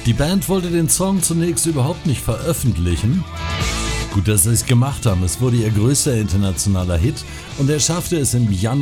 Die Band wollte den Song zunächst überhaupt nicht veröffentlichen. Gut, dass sie es gemacht haben. Es wurde ihr größter internationaler Hit und er schaffte es im Januar